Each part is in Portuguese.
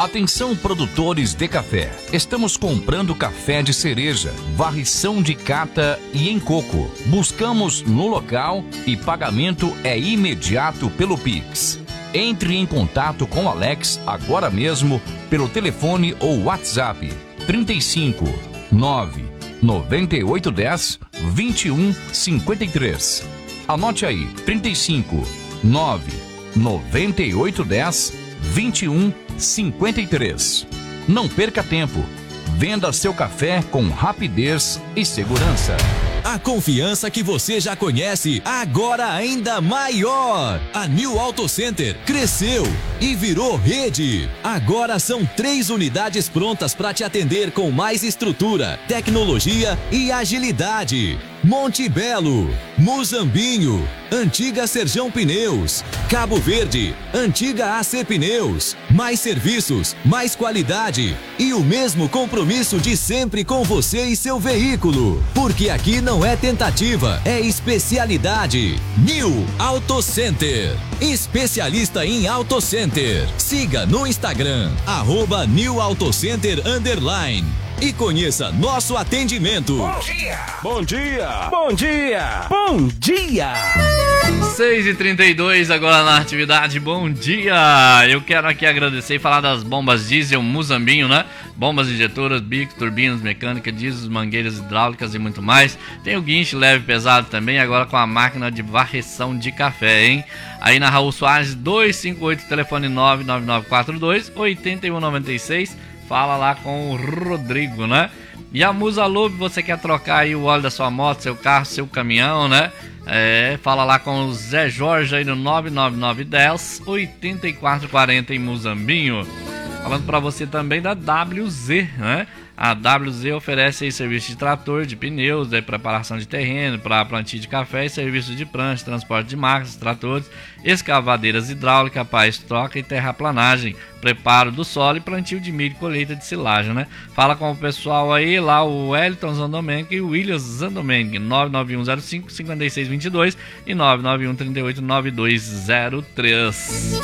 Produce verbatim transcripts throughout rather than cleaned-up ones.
Atenção, produtores de café. Estamos comprando café de cereja, varrição de cata e em coco. Buscamos no local e pagamento é imediato pelo Pix. Entre em contato com Alex agora mesmo pelo telefone ou WhatsApp trinta e cinco, nove, noventa e oito, dez, vinte e um, cinquenta e três. Anote aí, trinta e cinco, nove, noventa e oito, dez, vinte e um, cinquenta e três. Não perca tempo. Venda seu café com rapidez e segurança. A confiança que você já conhece, agora ainda maior. A New Auto Center cresceu e virou rede. Agora são três unidades prontas para te atender com mais estrutura, tecnologia e agilidade. Monte Belo, Muzambinho, Antiga Serjão Pneus, Cabo Verde, Antiga A C Pneus. Mais serviços, mais qualidade e o mesmo compromisso de sempre com você e seu veículo. Porque aqui não é tentativa, é especialidade. New Auto Center, especialista em Auto Center. Siga no Instagram, arroba New Auto Center underline. E conheça nosso atendimento. Bom dia! Bom dia! Bom dia! Bom dia! seis e trinta e dois agora na atividade. Bom dia! Eu quero aqui agradecer e falar das bombas diesel Muzambinho, né? Bombas injetoras, bicos, turbinas mecânicas, diesel, mangueiras hidráulicas e muito mais. Tem o guincho leve e pesado também, agora com a máquina de varreção de café, hein? Aí na Raul Soares duzentos e cinquenta e oito, telefone nove nove nove quatro dois, oito um nove seis. Fala lá com o Rodrigo, né? E a Musa Lube, você quer trocar aí o óleo da sua moto, seu carro, seu caminhão, né? É, fala lá com o Zé Jorge aí no nove nove nove um zero, oito quatro quatro zero em Muzambinho. Falando para você também da W Z, né? A W Z oferece aí serviço de trator, de pneus, de preparação de terreno, para plantio de café e serviços de prancha, transporte de máquinas, tratores, escavadeiras hidráulicas, paz, troca e terraplanagem, preparo do solo e plantio de milho e colheita de silagem, né? Fala com o pessoal aí, lá o Wellington Zandomenic e o William Zandomenic, nove nove um zero cinco, cinco seis dois dois e nove nove um três oito, nove dois zero três.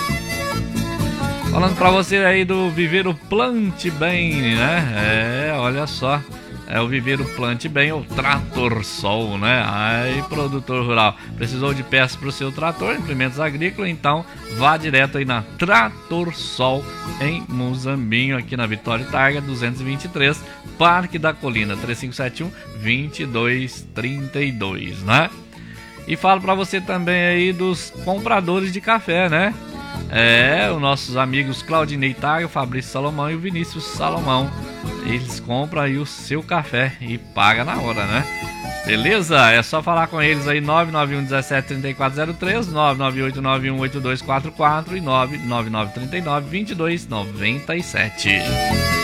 Falando pra você aí do Viveiro Plante Bem, né? É, olha só. É o Viveiro Plante Bem, o Trator Sol, né? Aí, produtor rural, precisou de peças pro seu trator, implementos agrícolas, então vá direto aí na Trator Sol, em Muzambinho, aqui na Vitória Targa, duzentos e vinte e três, Parque da Colina, três cinco sete um, dois dois três dois, né? E falo pra você também aí dos compradores de café, né? É, os nossos amigos Claudinei Targa, Fabrício Salomão e o Vinícius Salomão. Eles compram aí o seu café e pagam na hora, né? Beleza? É só falar com eles aí, nove nove um um sete três quatro zero três, nove nove oito nove um oito dois quatro quatro e nove nove nove três nove, dois dois nove sete.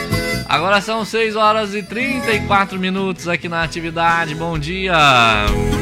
Agora são seis horas e trinta e quatro minutos aqui na atividade. Bom dia!